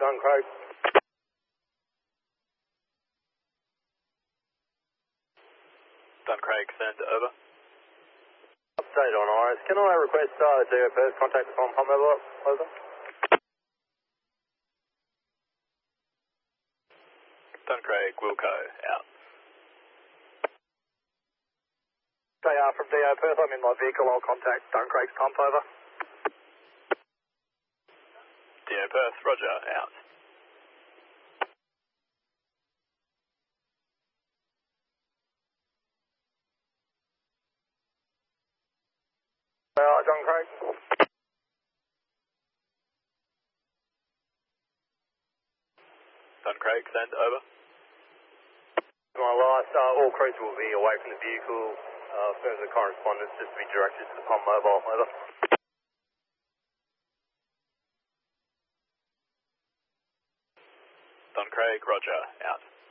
John Craig. Don Craig, send over. Update on Iris. Can I request DO first contact the com mobile? Over. Don Craig, Wilco, out. They are from DO Perth. I'm in my vehicle. I'll contact Don Craig's pump. Over. DO Perth, roger, out. John Craig. Don Craig, send over. My last, all crews will be away from the vehicle. Further correspondence just to be directed to the pump mobile. Over. Don Craig, roger, out.